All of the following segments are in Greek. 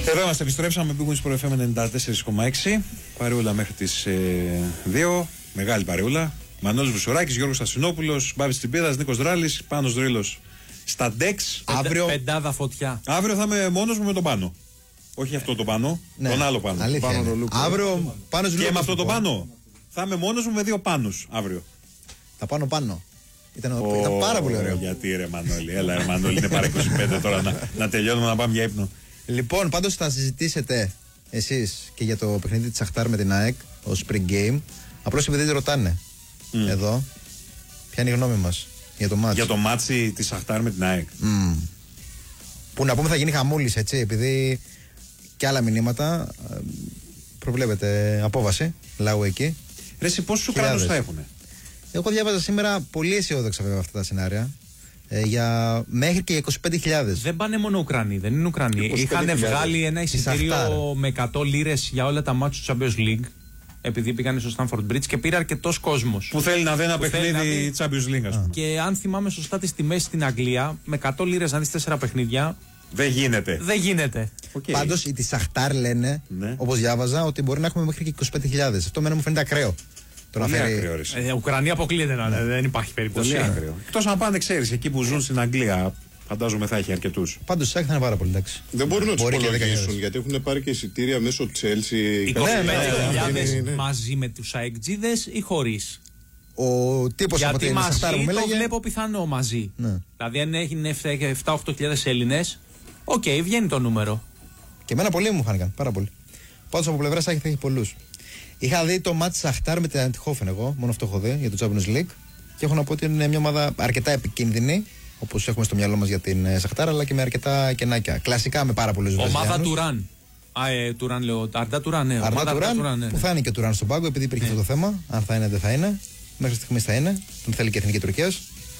Εδώ είμαστε, επιστρέψαμε, πήγαμε στο FM 94,6. Παρεούλα μέχρι τις 2. Μεγάλη παρεούλα. Μανώλης Βουσουράκης, Γιώργος Στασινόπουλος, Μπάμπης Τριμπίδας, Νίκος Δράλης, Πάνος Δρύλος στα Ντεξ. Πεντάδα φωτιά. Αύριο θα είμαι μόνος μου με τον Πάνο. Όχι αυτό το Πάνο, τον άλλο Πάνο. Αύριο Πάνος και με αυτό το Πάνο θα είμαι μόνος μου με 2 Πάνους αύριο. Θα πάνω. Ήταν πάρα πολύ ωραίο. Γιατί ρε Μανώλη, έλα ρε Μανώλη, είναι παρά 25 τώρα να τελειώνουμε να πάμε για ύπνο. Λοιπόν, πάντως θα συζητήσετε εσείς και για το παιχνίδι της Σαχτάρ με την ΑΕΚ ως spring game. Απλώς επειδή δεν ρωτάνε εδώ, ποια είναι η γνώμη μας για το μάτσι. Για το μάτσι της Σαχτάρ με την ΑΕΚ. Που να πούμε θα γίνει χαμούλης, έτσι, επειδή και άλλα μηνύματα προβλέπεται απόβαση λαού εκεί. Ρε εσύ πόσους Ουκρανούς θα έχουνε? Εγώ διάβαζα σήμερα πολύ αισιόδοξα βέβαια αυτά τα σενάρια. Για μέχρι και 25.000. Δεν πάνε μόνο Ουκρανοί, δεν είναι Ουκρανοί. Είχαν βγάλει ένα εισιτήριο με 100 λίρες για όλα τα μάτς του Champions League. Επειδή πήγανε στο Stamford Bridge και πήρε αρκετός κόσμος. Που θέλει να δει ένα παιχνίδι Champions League, ας πούμε. Και αν θυμάμαι σωστά τις τιμές στην Αγγλία, με 100 λίρες να δεις 4 παιχνίδια. Δεν γίνεται. Okay. Πάντως οι τη Σαχτάρ λένε, όπως διάβαζα, ότι μπορεί να έχουμε μέχρι και 25.000. Αυτό μένα μου φαίνεται ακραίο. Ουκρανία αποκλείεται να είναι, δεν υπάρχει περίπτωση. Εκτός να πάνε, ξέρεις, εκεί που ζουν στην Αγγλία, φαντάζομαι θα έχει αρκετούς. Πάντως η ΣΑΚ θα είναι πάρα πολύ, εντάξει. Δεν μπορούν να τους υπολογίσουν γιατί έχουν πάρει και εισιτήρια μέσω Chelsea. 25.000 μαζί με τους αεκτζίδες ή χωρίς? Ο τύπος από την Σαχτάρ μου το βλέπω πιθανό μαζί. Δηλαδή αν έχει 7-8.000 Έλληνες, οκ, βγαίνει το νούμερο. Και εμένα πολλοί μου φάνηκαν, πάρα πολύ. Πάντως από πλευρά θα έχει πολλούς. Είχα δει το μάτι Σαχτάρ με την Αντιχόφεν εγώ, μόνο αυτό έχω δει για το Champions League. Και έχω να πω ότι είναι μια ομάδα αρκετά επικίνδυνη, όπως έχουμε στο μυαλό μας για την Σαχτάρ, αλλά και με αρκετά κενάκια. Κλασικά με πάρα πολλούς Βραζιλιάνους. Ομάδα Τουράν. Τουράν λέω. Αρντά Τουράν, ναι. Αρντά Τουράν, που θα είναι και ο Τουράν στον πάγκο, επειδή υπήρχε αυτό το θέμα. Αν θα είναι, δεν θα είναι. Μέχρι στιγμής θα είναι. Τον θέλει και η Εθνική Τουρκίας.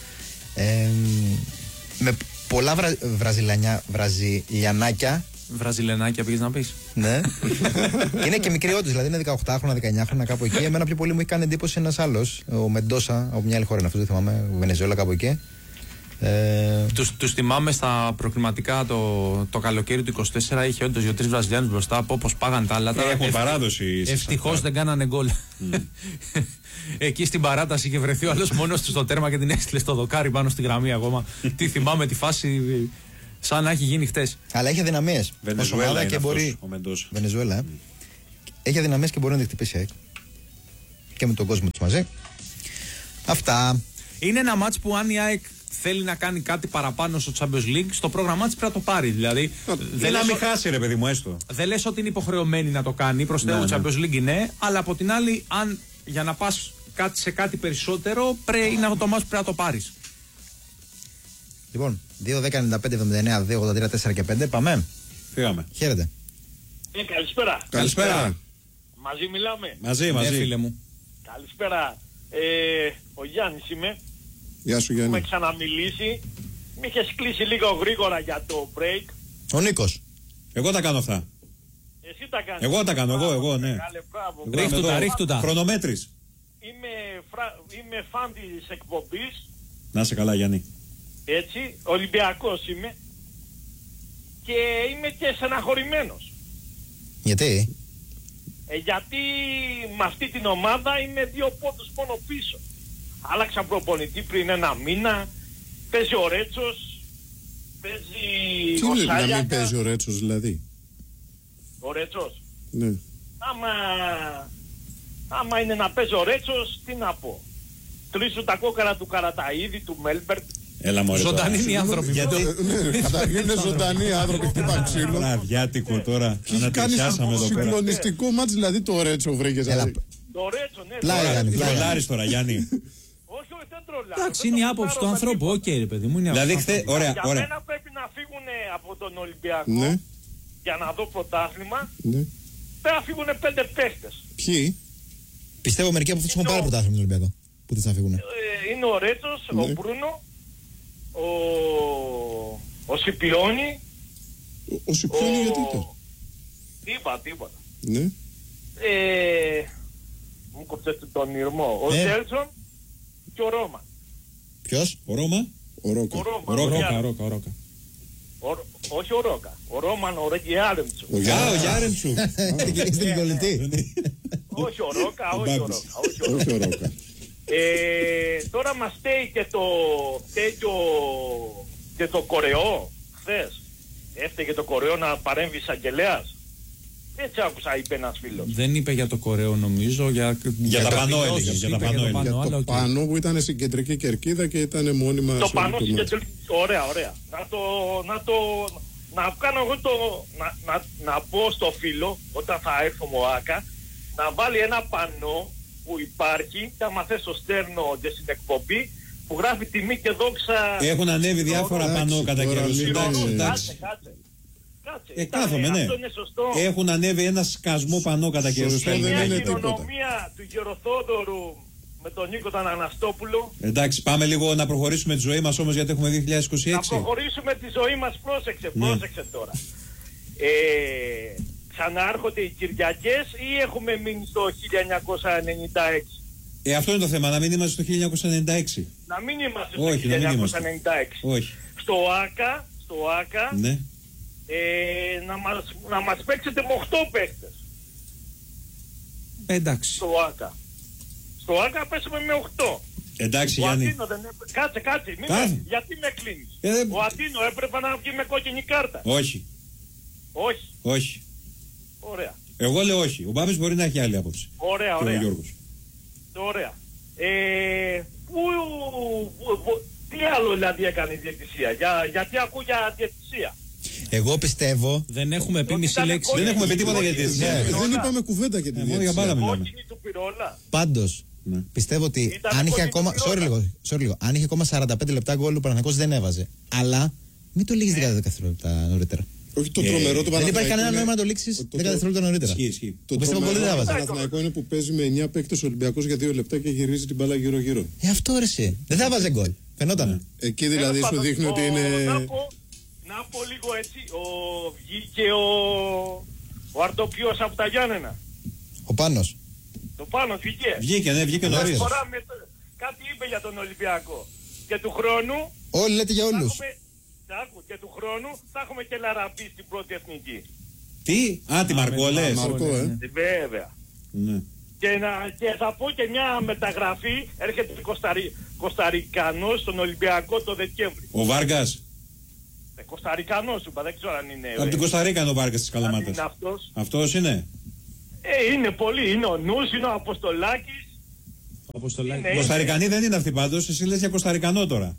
Με πολλά βραζιλιανάκια. Βραζιλιανάκια πήγες να πεις? Ναι. Είναι και μικρή όντως, δηλαδή είναι 18χρονα, 19χρονα κάπου εκεί. Εμένα πιο πολύ μου έχει κάνει εντύπωση ένας άλλος, ο Μεντόσα, από μια άλλη χώρα είναι αυτός, δεν θυμάμαι, Βενεζουέλα κάπου εκεί. Τους θυμάμαι στα προκριματικά το καλοκαίρι του 24, είχε όντως 2-3 Βραζιλιάνους μπροστά, από όπως πάγαν τα άλλα. Έχουν παράδοση. Ευτυχώς δεν κάνανε γκολ. Εκεί στην παράταση είχε βρεθεί ο άλλος μόνος του στο τέρμα και την έστειλε στο δοκάρι πάνω στη γραμμή ακόμα. Τι θυμάμαι τη φάση. Σαν να έχει γίνει χτες. Αλλά έχει αδυναμίες. Βενεζουέλα και μπορεί. Βενεζουέλα. Έχει αδυναμίες και μπορεί να τη χτυπήσει. Και με τον κόσμο της μαζί. Αυτά. Είναι ένα μάτς που αν η ΑΕΚ θέλει να κάνει κάτι παραπάνω στο Champions League, στο πρόγραμμά της πρέπει να το πάρει. Δηλαδή. Δεν να μην χάσει, ρε παιδί μου, έστω. Δεν λες ότι είναι υποχρεωμένη να το κάνει. Προς Θεού, Champions League είναι. Αλλά από την άλλη, αν για να πας σε κάτι περισσότερο, είναι αυτό το μάτς που πρέπει να το πάρεις. Λοιπόν, 2-10-95-79-2-83-4 και 5. Πάμε. Φύγαμε. Χαίρετε. Καλησπέρα. Μαζί μιλάμε. Μαζί. Ναι, φίλε μου. Καλησπέρα. Ο Γιάννης είμαι. Γεια σου, Γιάννη. Έχουμε ξαναμιλήσει. Μ' είχες κλείσει λίγο γρήγορα για το break. Ο Νίκος. Εγώ τα κάνω αυτά. Εσύ τα κάνεις. Εγώ τα κάνω, εγώ, ναι. Ρίχτου τα. Χρονομέτρης. Είμαι φαν της εκπομπής. Να είσαι καλά, Γιάννη. Έτσι, Ολυμπιακός είμαι. Και είμαι και στεναχωρημένος. Γιατί? Γιατί με αυτή την ομάδα είμαι 2 πόντους μόνο πίσω. Άλλαξα προπονητή πριν 1 μήνα. Παίζει ο Ρέτσος. Παίζει ο Σάλιακα. Τι να μην παίζει ο Ρέτσος δηλαδή? Ο Ρέτσος. Ναι. Άμα είναι να παίζει ο Ρέτσος, τι να πω. Κλείσου τα κόκκαρα του Καραταΐδη, του Μέλμπερτ. Έλα μωρέ. Ζωντανοί είναι οι άνθρωποι. Καταρχήν είναι ζωντανοί άνθρωποι, χτύπαν ξύλο. Αδιάτικο τώρα. Να κάνεις συγκλονιστικό μάτς, δηλαδή το Ρέτσο βρήκες. Το Ρέτσο, ναι. Τρολάρεις τώρα, Γιάννη. Όχι, δεν τρολάρω. Εντάξει, είναι η άποψη του ανθρώπου, οκ, ρε παιδί μου. Δηλαδή, ωραία. Για μένα πρέπει να φύγουν από τον Ολυμπιακό για να δω πρωτάθλημα. Πρέπει να φύγουν 5 παίχτες. Ποιοι? Πιστεύω μερικοί από αυτούς έχουν πάρει πρωτάθλημα τον Ολυμπιακό. Που δεν θα φύγουν. Είναι ο Ρέτσος, ο Μπρούνο, ο Σιπιόνι. Ο Σιπιόνι γιατί ήταν? Τίποτα. Ναι. Μου κόψετε τον Ιρμό. Ο Σέλσον και ο Ρώμα. Ποιος? Ο Ρώμα? Ο Ρόκα. Ο Ρόκα. Όχι ο Ρόκα. Ο Ρόμαν, ο Γιάρεμτσου. Ο Γιάρεμτσου. Στην κολλητή. Όχι ο Ρόκα, όχι ο Ρόκα. Όχι ο Ρόκα. Τώρα μας στέει και το Κορεό χθες. Έφταιγε το Κορεό να παρέμβει εισαγγελέας. Έτσι άκουσα, είπε ένας φίλος. Δεν είπε για το Κορεό νομίζω. Για τα πανό έλεγε. Για το πανό που ήταν στην κεντρική κερκίδα και ήταν μόνιμα. Το πανό στην κεντρική. Ωραία. Να κάνω εγώ να πω στο φίλο όταν θα έρθω ΜΟΑΚΑ να βάλει ένα πανό που υπάρχει και άμα θες στο στέρνο και στην εκπομπή που γράφει τιμή και δόξα. Έχουν ανέβει διάφορα πανό κατά καιρούς. Κάτσε. Κάθομαι, ναι. Αυτό είναι σωστό. Έχουν ανέβει ένα σκασμό πανό κατά καιρούς. Και μια κοινωνία του Γεροθόδωρου με τον Νίκο τον Αναστόπουλο. Εντάξει, πάμε λίγο να προχωρήσουμε τη ζωή μας όμως γιατί έχουμε 2026. Να προχωρήσουμε τη ζωή μας, πρόσεξε τώρα. Ξανάρχονται οι Κυριακές ή έχουμε μείνει στο 1996? Αυτό είναι το θέμα, να μην είμαστε στο 1996. Να μην είμαστε στο Όχι, 1996. Όχι. Στο ΆΚΑ ναι. Να μας παίξετε με 8 παίκτες. Εντάξει. Στο ΆΚΑ πέσαμε με 8. Εντάξει, Γιάννη. Κάτσε, γιατί με κλείνεις? Ο Ατίνο έπρεπε να βγει με κόκκινη κάρτα. Όχι. Όχι. Ωραία. Εγώ λέω όχι. Ο Μπάμπης μπορεί να έχει άλλη άποψη. Ωραία. Και ο Γιώργος. Ωραία. Τι άλλο δηλαδή έκανε η διαιτησία? Γιατί ακούω για διαιτησία? Εγώ πιστεύω. Δεν έχουμε πει μισή λέξη. Δεν έχουμε πει τίποτα για διαιτησία. Δεν είπαμε κουβέντα για τη διαιτησία. Κόκκινη του Πυρόλα. Πάντως, πιστεύω ότι αν είχε ακόμα. Sorry λίγο. Αν είχε ακόμα 45 λεπτά γκολ ο Παναθηναϊκός δεν έβαζε. Αλλά μην το λύγεις 10 δευτερόλεπτα νωρίτερα. Όχι το τρομερό του Δεν υπάρχει κανένα νόημα να το λήξεις 10 δευτερόλεπτα νωρίτερα. Ισχύει. Το τρομερό του Παναθηναϊκού είναι που παίζει με 9 παίκτες Ολυμπιακός για 2 λεπτά και γυρίζει την μπάλα γύρω-γύρω. Αυτό ρε εσύ. Δεν θα βάζε γκολ. Φαινόταν. Εκεί δηλαδή σου δείχνει ότι είναι. Να πω λίγο έτσι. Βγήκε ο Αρτοπιός από τα Γιάννενα. Ο Πάνος. Το Πάνος βγήκε. Βγήκε νωρίς. Κάτι είπε για τον Ολυμπιακό. Και του χρόνου. Όλοι λέτε για όλους. Και του χρόνου θα έχουμε και Λαραμπή στην πρώτη εθνική. Τι? Τη Μαρκό λες. Βέβαια. Ναι. Και θα πω και μια μεταγραφή. Έρχεται Κοσταρικανός στον Ολυμπιακό το Δεκέμβρη. Ο Βάργας. Κοσταρικανός είπα, δεν ξέρω αν είναι. Από την Κοσταρίκα είναι ο Βάργας της Καλαμάτας. Είναι αυτός. Αυτός είναι. Είναι πολύ. Είναι ο Νους, είναι ο Αποστολάκης. Κοσταρικανοί δεν είναι αυτοί πάντως. Εσύ λες για Κοσταρικανό τώρα.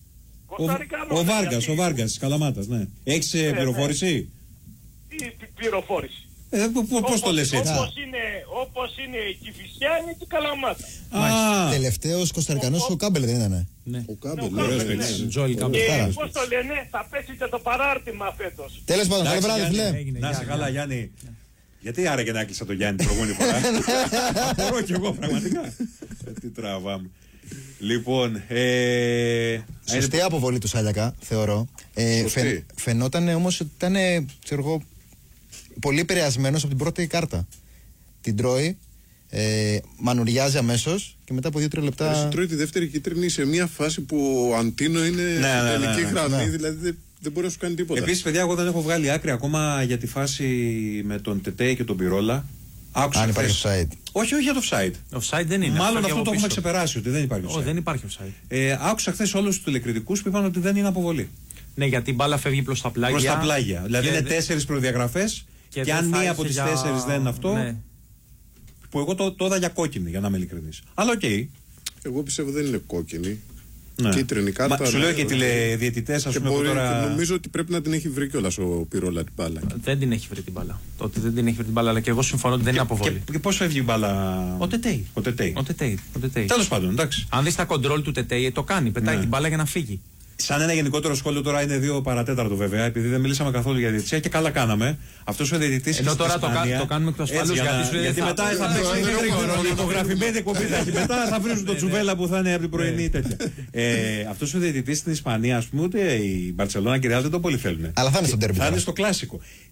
Ο Βάργας της Καλαμάτας, ναι. Έχεις πληροφόρηση? Τι πληροφόρηση? Πώς το λες έτσι? Όπως είναι η Κηφισιά είναι και η Καλαμάτα. Τελευταίος Κοσταρικανός ο Κάμπελ δεν ήταν? Ο Κάμπελ. Τζόιλ Κάμπελ. Πώς το λένε, θα πέσετε το παράρτημα φέτος. Τέλος πάντων, καλό βράδυ φίλε. Να είσαι καλά Γιάννη. Γιατί άραγε να έκλεισα τον Γιάννη την προηγούμενη φορά? Απορώ κι εγώ πραγματικά. Τι τραβάμε. Λοιπόν, σωστή αποβολή του Σάλιακα, θεωρώ. Φαινόταν όμως ότι ήταν, ξέρω εγώ, πολύ επηρεασμένος από την πρώτη κάρτα. Την τρώει, μανουριάζει αμέσως και μετά από 2-3 λεπτά. Τρώει τη δεύτερη κίτρινη σε μια φάση που ο Αντίνο είναι τελική γραμμή, δηλαδή δεν μπορεί να σου κάνει τίποτα. Επίσης, παιδιά, εγώ δεν έχω βγάλει άκρη ακόμα για τη φάση με τον Τετέι και τον Πυρόλα. Αν υπάρχει offside. Όχι για το offside. Offside δεν είναι. Μάλλον αυτό το έχουμε ξεπεράσει, ότι δεν υπάρχει offside. Δεν υπάρχει offside. Άκουσα χθες όλους τους τηλεκριτικούς που είπαν ότι δεν είναι αποβολή. Ναι, γιατί η μπάλα φεύγει προς τα πλάγια. Προς τα πλάγια. Δηλαδή είναι 4 προδιαγραφές και αν μία από τις 4 δεν είναι αυτό. Ναι. Που εγώ το είδα για κόκκινη, για να είμαι ειλικρινής. Αλλά οκ. Εγώ πιστεύω δεν είναι κόκκινη. Ναι. Κίτρινη κάρτα. Σου λέω και οι τηλεδιαιτητές, ας πούμε. Τώρα... Νομίζω ότι πρέπει να την έχει βρει κιόλας ο Πυρόλα την μπάλα. Δεν την έχει βρει την μπάλα. Ότι δεν την έχει βρει την μπάλα, αλλά και εγώ συμφωνώ ότι δεν είναι αποβολή. Και πώς φεύγει η μπάλα? Ο Τετέι. Τέλος πάντων, εντάξει. Αν δεις τα κοντρόλ του Τετέι, το κάνει. Πετάει την μπάλα για να φύγει. Σαν ένα γενικότερο σχόλιο, τώρα είναι 2 παρατέταρτο βέβαια, επειδή δεν μιλήσαμε καθόλου για διαιτησία και καλά κάναμε. Αυτός ο διαιτητής. Ενώ τώρα το κάνουμε εκ του ασφαλούς, γιατί μετά θα παίξει ηχογραφημένη εκπομπή. Μετά θα βρίζουν το τσουβέλα που θα είναι από την πρωινή τέτοια. Αυτός ο διαιτητής στην Ισπανία, ας πούμε, ούτε η Μπαρσελόνα και η Ρεάλ δεν το πολύ θέλουν. Αλλά θα είναι στο ντέρμπι. Θα είναι στο κλάσικο.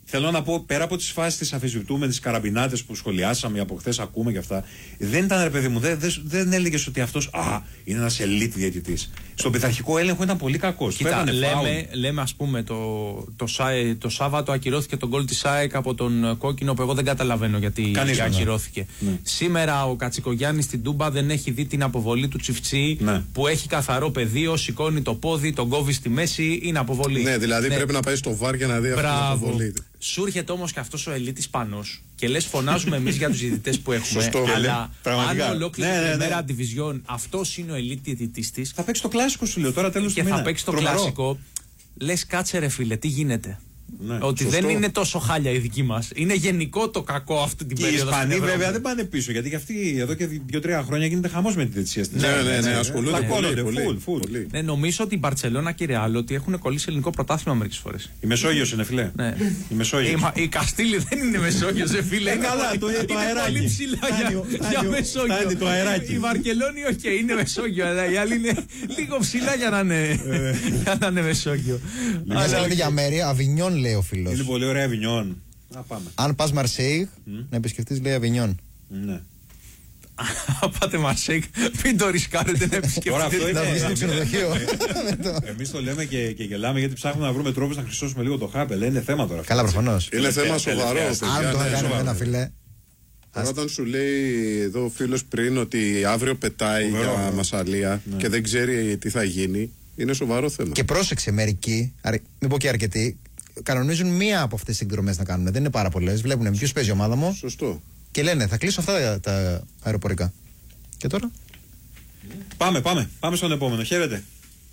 Θέλω να πω, πέρα από τις φάσεις της αμφισβητούμενες, τις καραμπινάτες που σχολιάσαμε από χθες, ακούμε και αυτά, δεν ήταν, ρε παιδί μου, δεν έλεγες ότι αυτός είναι ένας ελίτ διαιτητής. Στον πειθαρχικό έλεγχο ήταν πολύ κακός. Κοίτα, λέμε ας πούμε το Σάββατο ακυρώθηκε τον γκολ της ΑΕΚ από τον κόκκινο, που εγώ δεν καταλαβαίνω γιατί ακυρώθηκε. Ναι. Σήμερα ο Κατσικογιάννης στην Τούμπα δεν έχει δει την αποβολή του Τσιφτσί, ναι, που έχει καθαρό πεδίο, σηκώνει το πόδι, τον κόβει στη μέση, είναι αποβολή. Ναι, δηλαδή πρέπει να πάει στο βάρ για να δει αυτή την αποβολή. Σου έρχεται όμως και αυτός ο ελίτης Πανός και λες, φωνάζουμε εμείς για τους διαιτητές που έχουμε. Σωστό, αλλά αν ολόκληρη την ημέρα Division αυτός είναι ο ελίτ διαιτητής της. Θα παίξει το κλάσικο, σου λέω τώρα, τέλος του μήνα. Και θα παίξει το κλασικό. Λες, κάτσε ρε φίλε, τι γίνεται. Ναι, ότι σωστό. Δεν είναι τόσο χάλια η δική μας. Είναι γενικό το κακό αυτή την περίοδο. Οι Ισπανοί βέβαια δεν πάνε πίσω, γιατί αυτοί εδώ και 2-3 χρόνια γίνεται χαμός με τη διαιτησία. Ναι, ασχολούνται πολύ. Ναι, νομίζω ότι η Μπαρτσελώνα και η Ρεάλ ότι έχουν κολλήσει ελληνικό πρωτάθλημα μερικές φορές. Η Μεσόγειος είναι, φίλε. Ναι. Η Μεσόγειος. Η Καστήλη δεν είναι Μεσόγειος, φίλε. Καλά, το αεράκι. Πολύ ψηλά για Μεσόγειο. Η Βαρκελόνη, οκ, είναι Μεσόγειο, αλλά η άλλη είναι λίγο ψηλά για να είναι Μεσόγειο. Αλλά για μέρη, Αβινιόν λέει ο φίλος. Είναι πολύ ωραία Αβινιόν. Αν πας Μαρσέιγ, να επισκεφτείς, λέει, Αβινιόν. Ναι. Αν πάτε Μαρσέιγ, μην το ρισκάρετε να επισκεφτείτε. Να βγεις στο ξενοδοχείο. Εμείς το λέμε και γελάμε, γιατί ψάχνουμε να βρούμε τρόπους να χρυσώσουμε λίγο το χάπελ. Είναι θέμα τώρα. Καλά, προφανώς. Είναι θέμα σοβαρό. Αν το έκανε ένα, φίλε. Όταν σου λέει εδώ ο φίλος πριν ότι αύριο πετάει για Μασσαλία και δεν ξέρει τι θα γίνει, είναι σοβαρό θέμα. Και πρόσεξε, μερικοί, μην πω και αρκετοί, κανονίζουν μία από αυτές τις εκδρομές να κάνουν. Δεν είναι πάρα πολλές. Βλέπουν ποιος παίζει η ομάδα μου. Σωστό. Και λένε, θα κλείσω αυτά τα αεροπορικά. Και τώρα. Πάμε στον επόμενο. Χαίρετε.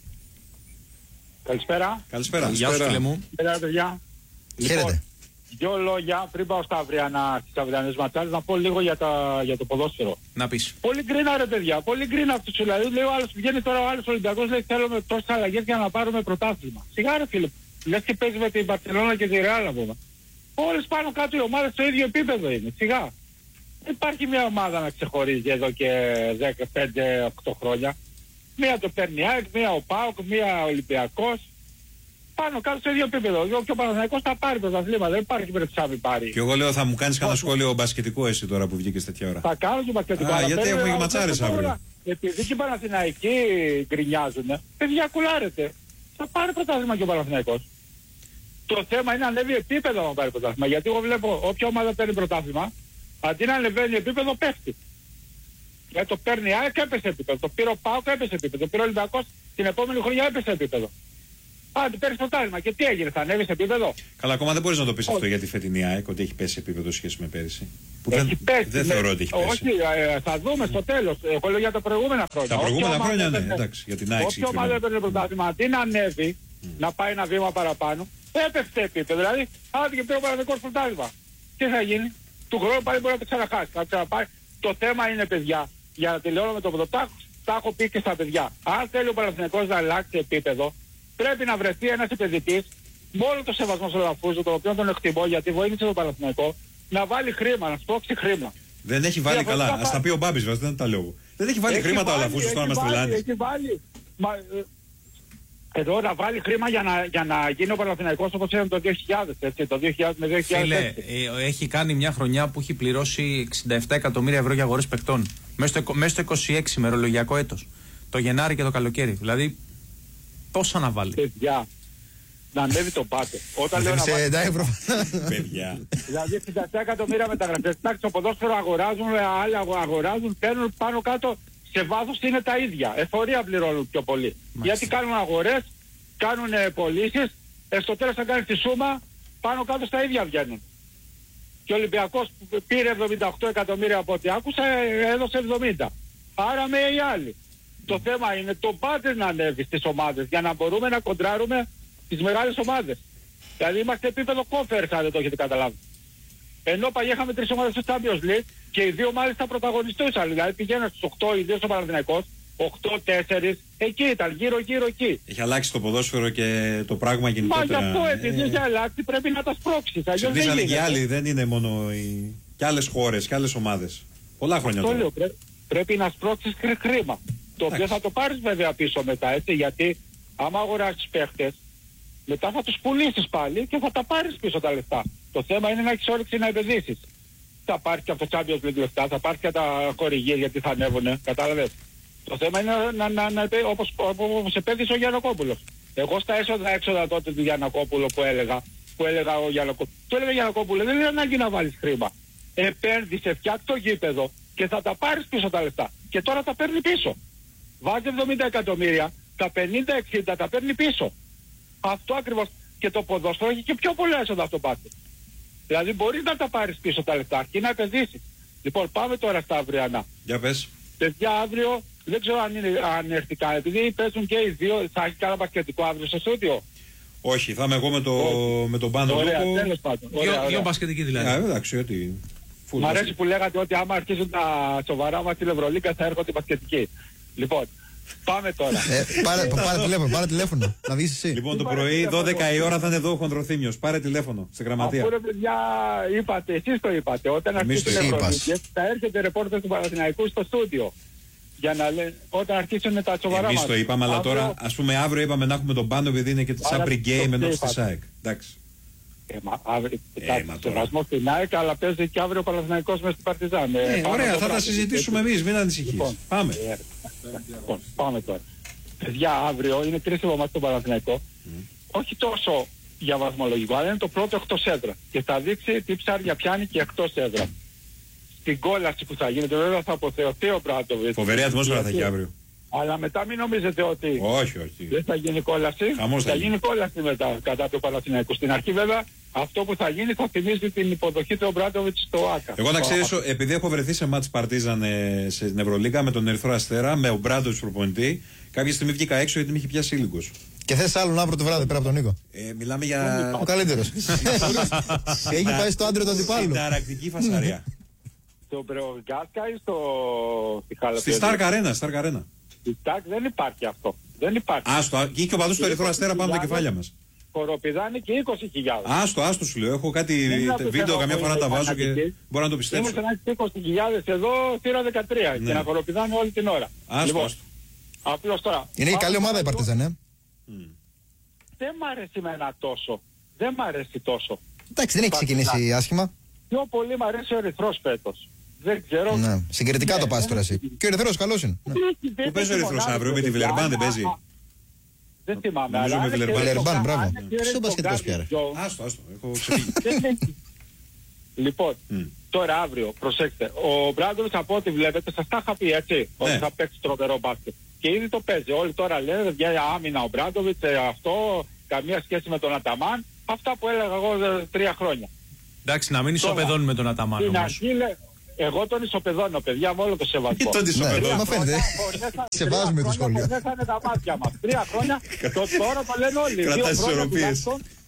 Καλησπέρα. Γεια σου, φίλε μου. Παιδιά. Χαίρετε. Δύο λόγια πριν πάω στις αυριανές ματσάρες, να πω λίγο για το ποδόσφαιρο. Να πεις. Πολύ γκρίνα, ρε παιδιά, πολύ γκρίνα αυτούς. Δηλαδή, λέει ο άλλος, βγαίνει τώρα ο άλλος Ολυμπιακός, λέει θέλουμε τόσες αλλαγές για να πάρουμε πρωτάθλημα. Σιγά, ρε φίλε, λες και παίζει με την Μπαρσελόνα και τη Ρεάλ, πούμε. Όλες πάνω κάτω οι ομάδες στο ίδιο επίπεδο είναι. Σιγά. Δεν υπάρχει μια ομάδα να ξεχωρίζει εδώ και 10-5-8 χρόνια. Μία το παίρνει ΑΕΚ, μία ο ΠΑΟΚ, μία Ολυμπιακός. Πάνω κάτω στο ίδιο επίπεδο. Και ο Παναθηναϊκός θα πάρει πρωταθλήματα. Δεν υπάρχει περίπτωση να μην πάρει. Και εγώ λέω, θα μου κάνεις κανένα σχόλιο μπασκετικό εσύ τώρα που βγήκες τέτοια ώρα. Θα κάνω και μπασκετικό. Γιατί έχουμε και ματσάρες αύριο. Επειδή και οι Παναθηναϊκοί γκρινιάζουν, παιδιά κουλάρετε. Θα πάρει πρωτάθλημα και ο Παναθηναϊκός. Το θέμα είναι να ανέβει επίπεδο να πάρει πρωτάθλημα. Γιατί εγώ βλέπω όποια ομάδα παίρνει πρωτάθλημα, αντί να ανεβαίνει επίπεδο, πέφτει. Γιατί το παίρνει ΑΕΚ, έπεσε επίπεδο. Το πήρε ο ΠΑΟΚ, έπεσε επίπεδο. Το πήρε ο Ολυμπιακός την επόμενη χρονιά, έπεσε επίπεδο. Άντε, παίρνει πρωτάθλημα. Και τι έγινε, θα ανέβει επίπεδο. Καλά, ακόμα δεν μπορείς να το πεις αυτό για τη φετινή ΑΕΚ, ότι έχει πέσει επίπεδο σχέση με πέρυσι. Δεν θεωρώ ότι έχει πέσει. Όχι, θα δούμε στο τέλος. Εγώ λέω για τα προηγούμενα χρόνια. Τα προηγούμενα χρόνια, ναι, εντάξει, για την ΑΕΚ. Όποια ομάδα έπαιρνε πρωτάθλημα, αντί να ανέβει, να πάει ένα βήμα παραπάνω, έπεφτε επίπεδο. Δηλαδή, άντε και πήρε ο Παναθηναϊκός πρωτάθλημα. Τι θα γίνει, του χρόνου πάλι μπορεί να το ξαναχάσει. Το θέμα είναι, παιδιά, για να τελειώνω με το πρωτάθλημα, τα έχω πει και στα παιδιά. Αν θέλει ο Παναθηναϊκός να αλλάξει επίπεδο, πρέπει να βρεθεί ένας επενδυτής, μόνο το σεβασμό στο Λαφούζο, τον οποίο τον εκτιμώ γιατί βοήθησε τον Παναθηναϊκό, να βάλει χρήμα, να σπρώξει χρήμα. Δεν έχει βάλει καλά. Ας τα πει ο Μπάμπης, δεν τα λέω. Δεν έχει βάλει χρήματα ο Λαφούζος τώρα μας τρελάνει. Έχει βάλει. Εδώ να βάλει χρήμα για να γίνει ο Παναθηναϊκός όπως ήταν το 2000, έτσι, το 2000 με 2000. Φίλε, έχει κάνει μια χρονιά που έχει πληρώσει 67 εκατομμύρια ευρώ για αγορές παιχτών. Μέσα στο 26 ημερολογιακό έτος. Το Γενάρη και το καλοκαίρι. Δηλαδή, πόσα να βάλει. Παιδιά, να ανέβει το πάτε. Όταν λέω να βάλει. Παιδιά. Δηλαδή 67 εκατομμύρια μεταγραφές. Εντάξει, το ποδόσφαιρο αγοράζουν, άλλοι αγοράζουν, παίρνουν πάνω κάτω. Σε βάθος είναι τα ίδια. Εφορία πληρώνουν πιο πολύ. Μάλιστα. Γιατί κάνουν αγορές, κάνουν πωλήσεις, στο τέλος θα κάνει τη σούμα, πάνω κάτω στα ίδια βγαίνουν. Και ο Ολυμπιακός πήρε 78 εκατομμύρια από ό,τι άκουσα, έδωσε 70. Άρα με οι άλλοι. Το θέμα είναι το πάτε να ανέβει στις ομάδες για να μπορούμε να κοντράρουμε τις μεγάλες ομάδες. Δηλαδή είμαστε επίπεδο κόφερς, αν δεν το έχετε καταλάβει. Ενώ παλιά είχαμε 3 ομάδες στο Champions League και οι 2 μάλιστα πρωταγωνιστούσαν. Δηλαδή πηγαίναν στους 8, οι 2 στο Παναθηναϊκός, 8-4, εκεί ήταν, γύρω εκεί. Έχει αλλάξει το ποδόσφαιρο και το πράγμα γενικότερα. Μα γι' αυτό επειδή έχει αλλάξει πρέπει να τα σπρώξεις. Ψηφίσανε και άλλοι, δεν είναι μόνο και άλλες χώρες και άλλες ομάδες. Πολλά χρόνια τώρα. Λέω, πρέπει να σπρώξεις χρήμα. Το οποίο θα το πάρεις βέβαια πίσω μετά, έτσι, γιατί άμα αγοράσεις παίχτες, Μετά θα τους πουλήσεις πάλι και θα τα πάρεις πίσω τα λεφτά. Το θέμα είναι να έχεις όρεξη να επενδύσεις. Θα πάρεις και από το Champions League λεφτά, θα πάρεις και τα χορηγίες γιατί θα ανέβουνε, κατάλαβες. Το θέμα είναι όπως επένδυσε ο Γιαννακόπουλος. Εγώ στα έξοδα τότε του Γιαννακόπουλου που έλεγα ο Γιαννακόπουλος. Του έλεγα Γιαννακόπουλο, δεν είναι ανάγκη να βάλεις χρήμα. Επένδυσε, φτιάξει το γήπεδο και θα τα πάρεις πίσω τα λεφτά. Και τώρα τα παίρνει πίσω. Βάζει 70 εκατομμύρια, τα 50-60 τα παίρνει πίσω. Αυτό ακριβώς. Και το ποδόσφαιρο έχει και πιο πολλά έσοδα από το μπάσκετ. Δηλαδή μπορείς να τα πάρεις πίσω τα λεφτά και να επενδύσεις. Λοιπόν, πάμε τώρα στα αυριανά. Για πες. Παιδιά, αύριο δεν ξέρω αν έρθει καν, επειδή παίζουν και οι δύο. Θα έχει κανένα μπασκετικό αύριο στο στούντιο? Όχι, θα είμαι εγώ με τον Πάνο. Ωραία, τέλος πάντων. Δύο μπασκετικοί δηλαδή. Εντάξει, ότι... Μ' αρέσει που λέγατε ότι άμα αρχίσουν τα σοβαρά μας στην Ευρωλίγκα θα έρχονται οι μπασκετικοί. Λοιπόν, πάμε τώρα. Πάρε τηλέφωνο, να βγεις εσύ. Λοιπόν, το πρωί 12 η ώρα θα είναι εδώ ο Χονδροθύμιος. Πάρε τηλέφωνο στην γραμματεία. Αφού ρε παιδιά είπατε, εσείς το είπατε, όταν αρχίσουν οι Ευρωλίγκες θα έρχεται ρεπόρτερ του Παναθηναϊκού στο στούντιο. Για να λένε, όταν αρχίσουν τα σοβαρά μας. Εμείς το είπαμε, αλλά τώρα, ας πούμε, αύριο είπαμε να έχουμε τον Πάνο επειδή είναι και σαν pre-game ενός της ΑΕΚ. Εντάξει. Σεβασμό στην ΑΕΚ, αλλά παίζει και αύριο ο Παναθηναϊκός μέσα στην Παρτιζάν. Ωραία, θα τα συζητήσουμε εμείς, μην ανησυχείς. Πάμε. Πάμε τώρα. Παιδιά, αύριο είναι κρίσιμο μας το Παναθηναϊκό. Όχι τόσο για βαθμολογικό, αλλά είναι το πρώτο εκτός έδρα. Και θα δείξει τι ψάρια πιάνει και εκτός έδρα. Στην κόλαση που θα γίνεται, βέβαια θα αποθεωθεί ο Μπράντοβιτς. Φοβερή ατμόσφαιρα θα έχει αύριο. Αλλά μετά μην νομίζετε ότι όχι. Δεν θα γίνει κόλαση. Θα γίνει κόλαση μετά κατά του Παναθηναϊκού. Στην αρχή βέβαια αυτό που θα γίνει θα θυμίζει την υποδοχή του Μπράντοβιτς στο ΆΚΑ. Εγώ να ξέρεις, επειδή έχω βρεθεί σε μάτς Παρτίζαν στην Ευρωλίγκα με τον Ερυθρό Αστέρα, με ο Μπράντοβιτς προπονητή, κάποια στιγμή βγήκα έξω γιατί με είχε πιάσει ήλικος. Και θες άλλον αύριο το βράδυ πέρα από τον Νίκο? Μιλάμε για... Ο καλύτερος. Έχει πάει στο άντριο του αντιπάλου. Συνταρακτική φασαρία. Στο Μπρεογκάσκα ή στη Stark Arena. Στη Stark δεν υπάρχει αυτό. Δεν υπάρχει. Άστο, και είχε και ο παδούς του Ερυθρού Αστέρα πάνω τα κεφάλια μας. Χοροπηδάνε και 20.000. Άστο σου λέω. Έχω κάτι βίντεο, καμιά φορά τα βάζω και μπορώ να το πιστέψω. Ήμουν να έχει 20.000 εδώ, θύρα 13 και να χοροπηδάνε όλη την ώρα. Άστο. Απλώς τώρα. Είναι η καλή ομάδα η Παρτίζαν, Δεν μ' αρέσει εμένα τόσο. Δεν μ' αρέσει τόσο. Εντάξει, δεν έχει ξεκινήσει άσχημα. Πιο πολύ μ' αρέσει ο Ερυθρός φέτος. Δεν ξέρω. Ναι, συγκριτικά το πας τώρα εσύ. Και ο Ερυθρός καλός είναι. Πού παίζει ο Ερυθρός αύριο, με τη Βιλερμπάν δεν παίζει? Δεν θυμάμαι. Νομίζω με Βιλερμπάν, μπράβο. Στον πασχετικός πια. Άστο, έχω ξεφύγει. Λοιπόν, τώρα αύριο, προσέξτε, ο Μπράντοβιτς από ό,τι βλέπετε σας τα είχα πει έτσι, ότι θα παίξει τρομερό μπάσκετ. Και ήδη το παίζει. Όλοι τώρα λένε για άμυνα ο Μπράντοβιτς, αυτό, καμία σχέση με τον Αταμάν. Αυτά που έλεγα εγώ 3 χρόνια. Εντάξει, να μην ισοπεδώνουμε τον Αταμάν όμως. Εγώ τον ισοπεδώνω, παιδιά, με όλο το σεβασμό. Τον ισοπεδώνω. Μα φαίνεται. Σεβάζουμε το σχολείο. Δεν θα είναι τα μάτια μας. 3 χρόνια, τώρα το λένε όλοι. Κρατάς ισορροπίες.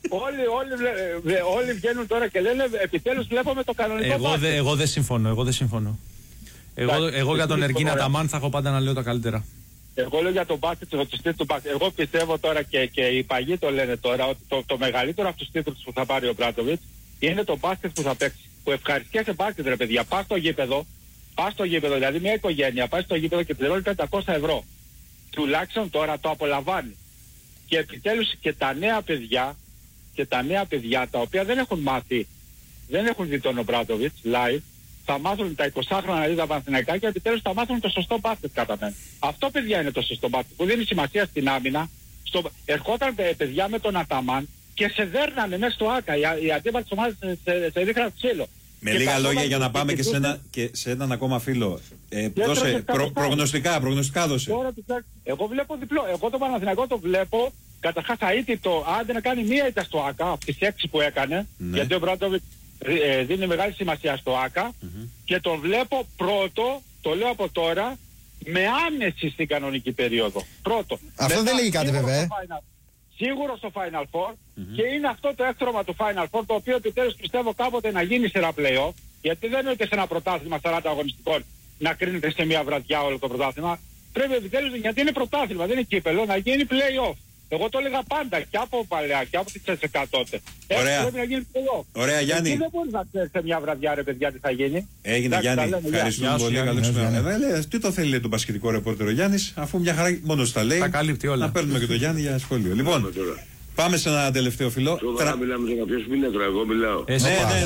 Όλοι βγαίνουν τώρα και λένε επιτέλους βλέπουμε το κανονικό μπάσκετ. Εγώ δεν συμφωνώ. Εγώ για τον Εργίνα Αταμάν θα έχω πάντα να λέω τα καλύτερα. Εγώ λέω για τον μπάσκετ, του μπάσκετ. Εγώ πιστεύω τώρα και οι παγιοί το λένε τώρα ότι το μεγαλύτερο από τους τίτλους που θα πάρει ο Μπράντοβιτς είναι το μπάσκετ που θα παίξει. Που ευχαριστιέσαι μπάσκετ ρε παιδιά. Πας στο γήπεδο, δηλαδή μια οικογένεια πάει στο γήπεδο και πληρώνει 500 ευρώ. Τουλάχιστον τώρα το απολαμβάνει. Και επιτέλους και τα νέα παιδιά τα οποία δεν έχουν μάθει, δεν έχουν δει τον Μπράντοβιτς live, θα μάθουν τα 20 χρόνια να δει τα Παναθηναϊκά και επιτέλους θα μάθουν το σωστό μπάσκετ κατά μένα. Αυτό παιδιά είναι το σωστό μπάσκετ που δίνει σημασία στην άμυνα. Ερχόταν παιδιά με τον Αταμάν και σε δέρνανε μέσα στο ΆΚΑ. Οι αντίπαλοι της ομάδας σε ρίχναν ξύλο. Με λίγα λόγια για να πάμε και σε έναν ακόμα φίλο. Δώσε προγνωστικά δώσε. Εγώ βλέπω διπλό. Εγώ το Παναθηναϊκό το βλέπω καταρχάς αίτητο, άντε να κάνει μία ήττα στο ΆΚΑ από τις 6 που έκανε, γιατί ο Μπράντοβιτς δίνει μεγάλη σημασία στο ΆΚΑ και τον βλέπω πρώτο, το λέω από τώρα, με άνεση στην κανονική περίοδο. Πρώτο. Αυτό δεν λέγει κάτι βέβαια. Σίγουρο στο Final Four και είναι αυτό το έκτρωμα του Final Four το οποίο επιτέλους πιστεύω κάποτε να γίνει σε ένα play-off, γιατί δεν είναι ούτε σε ένα πρωτάθλημα 40 αγωνιστικών να κρίνεται σε μια βραδιά όλο το πρωτάθλημα. Πρέπει επιτέλους, γιατί είναι πρωτάθλημα, δεν είναι κύπελο, να γίνει play-off. Εγώ το έλεγα πάντα και από παλαιά και από τις CSKA τότε. Ωραία. Πρέπει να γίνει play-off. Ωραία, Γιάννη. Δεν μπορεί να ξέρει σε μια βραδιά ρε παιδιά τι θα γίνει. Έγινε Γιάννη. Ευχαριστούμε πολύ. Τι το θέλει τον πασχετικό ρεπόρτερ ο Γιάννης, αφού μια χαρά μόνο τα λέει. Τα καλύπτει όλα. Να παίρνουμε και τον Γιάννη για σχόλιο. Λοιπόν, Πάμε σε ένα τελευταίο φιλό. Σοβαρά μιλάμε σε κάποιος μήνετρο, εγώ μιλάω. Ναι.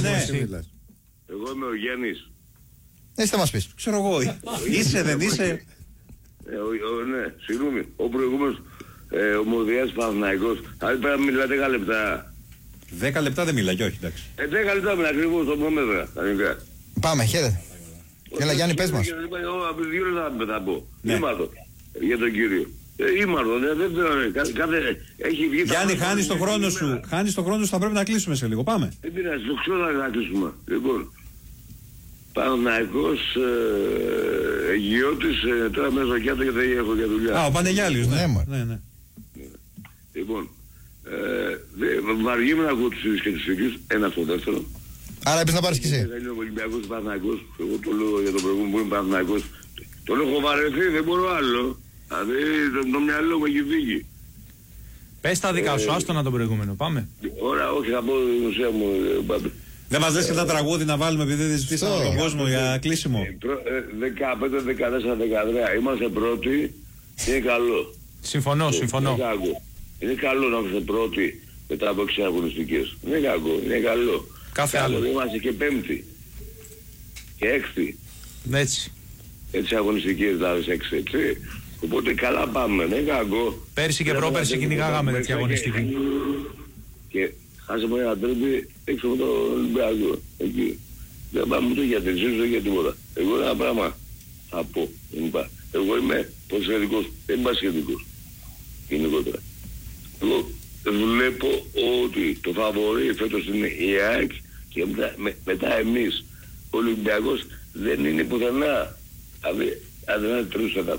Εγώ είμαι ο Γιάννης. Έτσι θα μας πεις. Ξέρω εγώ. Είσαι, δεν είσαι. Ναι, συγγνώμη. Ο προηγούμενος Ομοσπονδίας Παναθηναϊκός. Θα πρέπει να μιλάτε 10 λεπτά. 10 λεπτά δεν μιλάει, όχι, εντάξει. 10 λεπτά με ακριβώς το πρόμετρα. Πάμε, χαίρετε. Έλα Γιάννη, πες μας. 2 λεπτά θα πω. Ήμαρτο. Για τον κύριο. Ήμαρτο, δεν ξέρω. Έχει βγει. Γιάννη, χάνεις τον χρόνο σου. Χάνεις τον χρόνο σου, θα πρέπει να κλείσουμε σε λίγο. Πάμε. Δεν πειράζει, το ξέρω να κλείσουμε. Λοιπόν. Παναθηναϊκός, Αιγιώτης, τώρα μέσα στο Κιάτο γιατί έχω για δουλειά. Α, ο Πανεγιάλιος, ναι. Λοιπόν, βαριέμαι να ακούω τους ίδιους και τους ίδιους, ένα στο δεύτερο. Άρα είπες να πάρεις κι εσύ. Είναι ο Ολυμπιακός του Παναθηναϊκός, εγώ το λέω για τον προηγούμενο που είναι Παναθηναϊκός. Τον έχω βαρεθεί, δεν μπορώ άλλο. Δηλαδή το μυαλό μου έχει φύγει. Πες τα δικά σου, άστο να τον προηγούμενο, πάμε. Ωραία, όχι, θα πω την ουσία μου, Μπάμπη. Δεν μας λες και τα τραγούδι να βάλουμε επειδή δεν ζητήσαμε τον κόσμο για κλείσιμο. 15, 14, 13. Είμαστε πρώτοι και είναι καλό. Συμφωνώ. Είναι καλό να είμαστε πρώτοι μετά από 6 αγωνιστικές. Είναι κακό, είναι καλό. Κάθε άλλο. Είμαστε και πέμπτη και έκτη. Έτσι. Έτσι αγωνιστικές δηλαδή 6, έτσι. Οπότε καλά πάμε, είναι κακό. Πέρσι και πρόπερσι κυνηγάγαμε τέτοια αγωνιστική. Και χάσαμε ένα τρίπι έξω από το Ολυμπιακό. Εκεί. Δεν πάμε ούτε για τεξίσεις, ούτε για τίποτα. Εγώ ένα πράγμα θα πω. Εγώ είμαι ποδοσφαιρικός, δεν είμαι μπασκετικός. Γενικότερα. Εγώ βλέπω ότι το φαβορί φέτος είναι η ΑΕΚ και μετά εμείς. Ο Ολυμπιακός δεν είναι πουθενά. Δηλαδή, αν δεν είναι 3-4.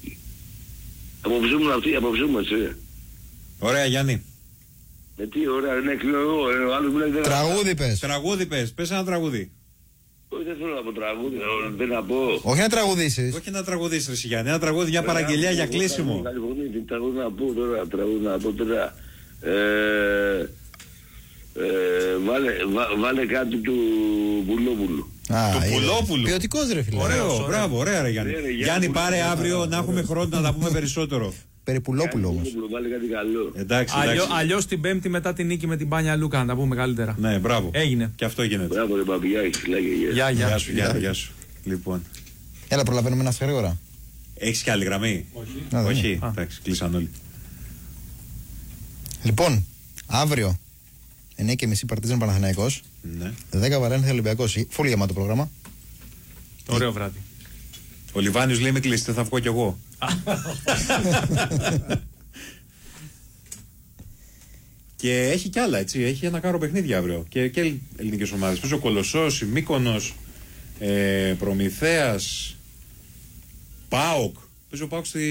Αποψούμε αυτοί, αποψούμε έτσι. Ωραία Γιάννη. Τι ωραία, είναι κλείνω εγώ. Τραγούδι πες. Τραγούδι πες, πες ένα τραγούδι. Όχι, δεν θέλω να πω τραγούδι, δεν να πω. Όχι να τραγουδήσεις. Όχι να τραγουδήσεις ρε Γιάννη, ένα τραγούδι, μια παραγγελιά για κλείσιμο. Τραγούδι να πω τώρα. Βάλε κάτι του Πουλόπουλου. Του Πουλόπουλου. Ποιοτικός ρε φίλε. Ωραίο, μπράβο, ωραία ρε Γιάννη. Γιάννη πάρε αύριο να έχουμε χρόνο να τα πούμε περισσότερο. Περί Πουλόπουλου όμως. Βάλε κάτι καλό. Εντάξει. Αλλιώς την Πέμπτη μετά την νίκη με την Πάνια Λούκα να τα πούμε καλύτερα. Ναι, μπράβο. Έγινε. Και αυτό γίνεται. Μπράβο ρε παπηγιά, Γεια σου. Λοιπόν. Έλα, προλαβαίνουμε να σε γρήγορα. Έχεις και άλλη γραμμή? Όχι. Εντάξει, κλείσαν όλοι. Λοιπόν, αύριο 9:30 Παρτίζαν Παναθηναϊκός. Ναι. 10 Βαρένθια Ολυμπιακός. Φουλ γεμάτο πρόγραμμα. Ωραίο βράδυ. Ο Λιβάνιος λέει με κλείσετε, θα βγω κι εγώ. Και έχει κι άλλα, έτσι. Έχει ένα κάρο παιχνίδια αύριο. Και ελληνικές ομάδες. Πίσω ο Κολοσσός, η Μύκονος, Προμηθέας, ΠΑΟΚ. Πίσω ο ΠΑΟΚ στη